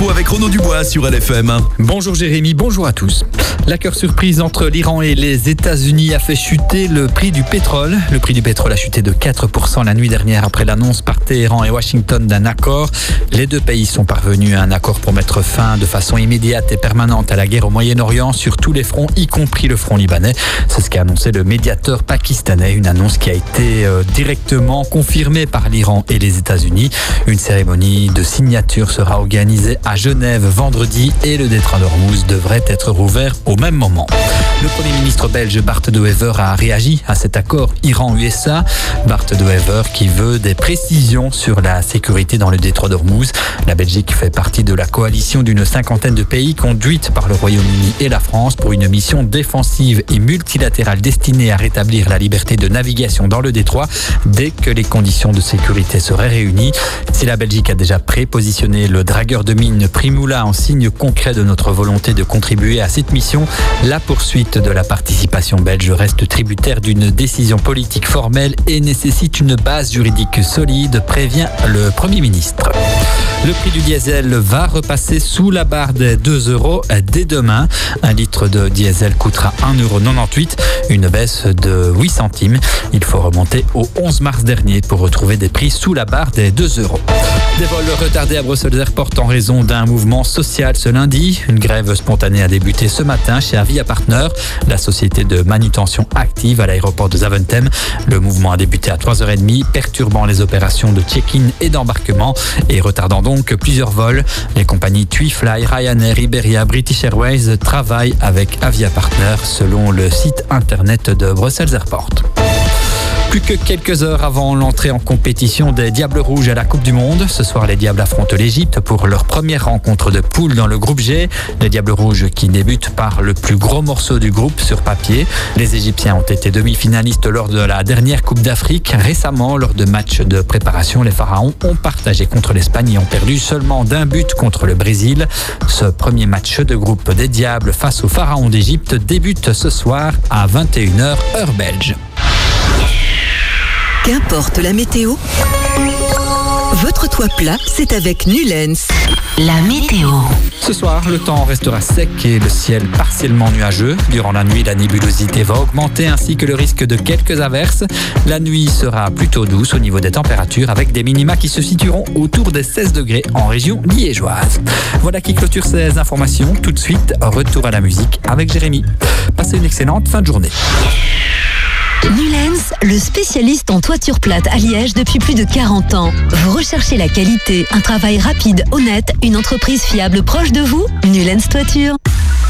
Avec Renaud Dubois sur LFM. Bonjour Jérémy, bonjour à tous. L'accord surprise entre l'Iran et les États-Unis a fait chuter le prix du pétrole. Le prix du pétrole a chuté de 4% la nuit dernière après l'annonce par Téhéran et Washington d'un accord. Les deux pays sont parvenus à un accord pour mettre fin de façon immédiate et permanente à la guerre au Moyen-Orient sur tous les fronts, y compris le front libanais. C'est ce qu'a annoncé le médiateur pakistanais, une annonce qui a été directement confirmée par l'Iran et les États-Unis. Une cérémonie de signature sera organisée à Genève vendredi et le détroit d'Ormuz devrait être rouvert au même moment. Le Premier ministre belge Bart De Wever a réagi à cet accord Iran-USA. Bart De Wever qui veut des précisions sur la sécurité dans le détroit d'Ormuz. La Belgique fait partie de la coalition d'une cinquantaine de pays conduite par le Royaume-Uni et la France pour une mission défensive et multilatérale destinée à rétablir la liberté de navigation dans le détroit dès que les conditions de sécurité seraient réunies. Si la Belgique a déjà prépositionné le dragueur de mine Primoula en signe concret de notre volonté de contribuer à cette mission, la poursuite de la participation belge reste tributaire d'une décision politique formelle et nécessite une base juridique solide, prévient le Premier ministre. Le prix du diesel va repasser sous la barre des 2 € dès demain. Un litre de diesel coûtera 1,98 €, une baisse de 8 centimes. Il faut remonter au 11 mars dernier pour retrouver des prix sous la barre des 2 €. Des vols retardés à Brussels Airport en raison d'un mouvement social ce lundi. Une grève spontanée a débuté ce matin chez Avia Partners, la société de manutention active à l'aéroport de Zaventem. Le mouvement a débuté à 3h30, perturbant les opérations de check-in et d'embarquement et retardant donc plusieurs vols. Les compagnies TuiFly, Ryanair, Iberia, British Airways travaillent avec Avia Partners selon le site internet de Brussels Airport. Plus que quelques heures avant l'entrée en compétition des Diables Rouges à la Coupe du Monde. Ce soir, les Diables affrontent l'Égypte pour leur première rencontre de poule dans le groupe G. Les Diables Rouges qui débutent par le plus gros morceau du groupe sur papier. Les Égyptiens ont été demi-finalistes lors de la dernière Coupe d'Afrique. Récemment, lors de matchs de préparation, les Pharaons ont partagé contre l'Espagne et ont perdu seulement d'1 but contre le Brésil. Ce premier match de groupe des Diables face aux Pharaons d'Égypte débute ce soir à 21h heure belge. Qu'importe la météo, votre toit plat, c'est avec Nulens. La météo. Ce soir, le temps restera sec et le ciel partiellement nuageux. Durant la nuit, la nébulosité va augmenter ainsi que le risque de quelques averses. La nuit sera plutôt douce au niveau des températures avec des minima qui se situeront autour des 16 degrés en région liégeoise. Voilà qui clôture ces informations. Tout de suite, retour à la musique avec Jérémy. Passez une excellente fin de journée. Nulens, le spécialiste en toiture plate à Liège depuis plus de 40 ans. Vous recherchez la qualité, un travail rapide, honnête, une entreprise fiable proche de vous ? Nulens Toiture.